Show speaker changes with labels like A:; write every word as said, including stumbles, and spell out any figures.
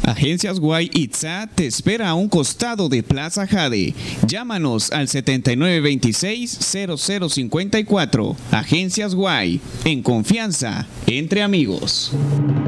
A: Agencias Guay Itzá te espera a un costado de Plaza Jade. Llámanos al setenta y nueve veintiséis, cero cero cincuenta y cuatro. Agencias Guay, en confianza, entre amigos.